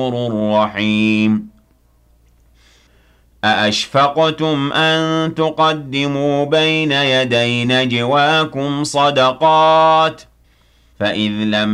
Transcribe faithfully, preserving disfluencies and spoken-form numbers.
رحيم أأشفقتم أن تقدموا بين يدي نجواكم صدقات فإذ لم